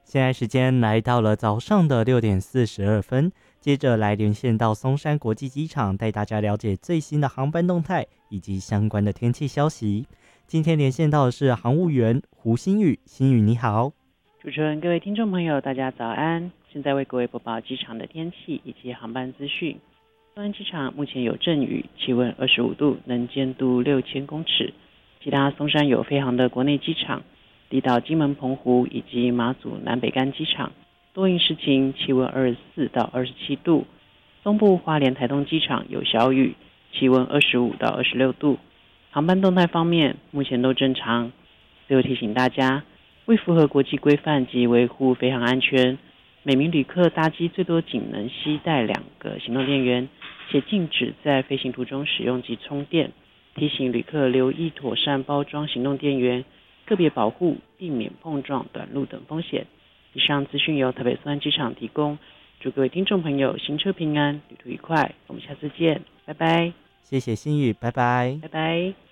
现在时间来到了早上的6点42分，接着来连线到松山国际机场，带大家了解最新的航班动态以及相关的天气消息。今天连线到的是航务员胡新宇，新宇你好。 主持人、各位听众朋友，大家早安！现在为各位播报机场的天气以及航班资讯。松山机场目前有阵雨，气温25度，能见度6000公尺。其他松山有飞航的国内机场，离岛金门、澎湖以及马祖南北干机场多云时晴，气温24到27度。东部花莲、台东机场有小雨，气温25到26度。航班动态方面，目前都正常。最后提醒大家，为符合国际规范及维护飞航安全，每名旅客搭机最多仅能携带2个行动电源，且禁止在飞行途中使用及充电。提醒旅客留意妥善包装行动电源，个别保护，避免碰撞、短路等风险。以上资讯由台北松山机场提供，祝各位听众朋友行车平安，旅途愉快。我们下次见，拜拜。 谢谢新宇，拜拜。 拜拜。